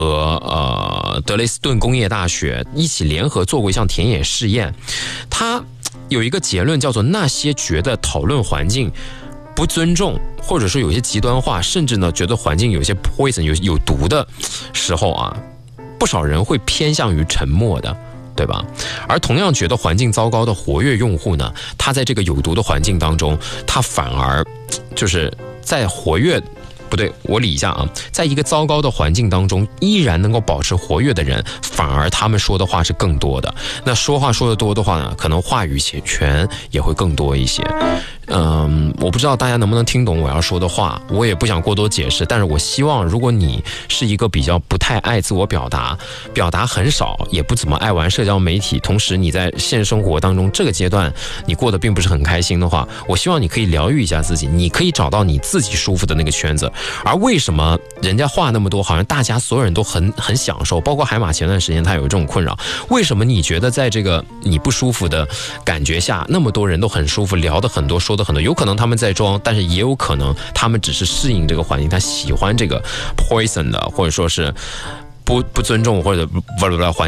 和德累斯顿工业大学一起联合做过一项田野试验，它有一个结论叫做那些觉得讨论环境不尊重，或者说有些极端化，甚至呢觉得环境有些 poison 有毒的时候啊，不少人会偏向于沉默的，对吧？而同样觉得环境糟糕的活跃用户呢，他在这个有毒的环境当中，他反而就是在活跃，不对，我理一下啊，在一个糟糕的环境当中依然能够保持活跃的人，反而他们说的话是更多的。那说话说得多的话呢，可能话语权也会更多一些。我不知道大家能不能听懂我要说的话，我也不想过多解释，但是我希望如果你是一个比较不太爱自我表达很少，也不怎么爱玩社交媒体，同时你在现实生活当中这个阶段你过得并不是很开心的话，我希望你可以疗愈一下自己，你可以找到你自己舒服的那个圈子。而为什么人家话那么多，好像大家所有人都很享受，包括海马前段时间他有这种困扰，为什么你觉得在这个你不舒服的感觉下，那么多人都很舒服，聊得很多，说得很多，有可能他们在装，但是也有可能他们只是适应这个环境，他喜欢这个 poison 的，或者说是不尊重或者环